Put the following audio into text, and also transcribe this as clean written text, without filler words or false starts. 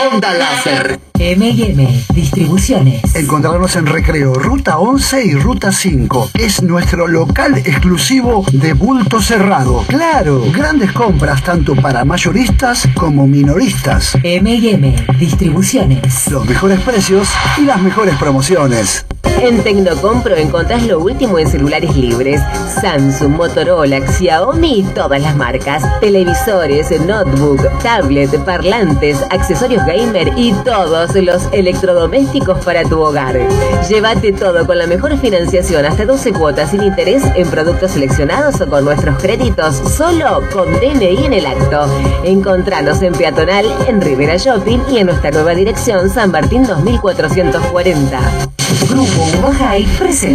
Onda Láser. M&M Distribuciones. Encontrarnos en Recreo, Ruta 11 y Ruta 5. Es nuestro local exclusivo de bulto cerrado. Claro, grandes compras tanto para mayoristas como minoristas. M&M Distribuciones. Los mejores precios y las mejores promociones. En Tecnocompro encontrás lo último en celulares libres. Samsung, Motorola, Xiaomi y todas las marcas. Televisores, notebook, tablet, parlantes, accesorios gamer y todos los electrodomésticos para tu hogar. Llévate todo con la mejor financiación, hasta 12 cuotas sin interés en productos seleccionados o con nuestros créditos, solo con DNI en el acto. Encontranos en Peatonal, en Rivera Shopping y en nuestra nueva dirección San Martín 2440. Grupo Hugo High presenta